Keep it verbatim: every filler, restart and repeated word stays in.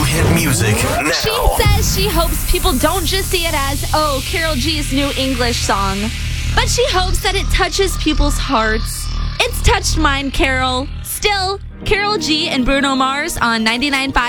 hit music now. She says she hopes people don't just see it as, oh, Karol G's new English song, but she hopes that it touches people's hearts. It's touched mine, Carol. Still, Karol G and Bruno Mars on ninety-nine point five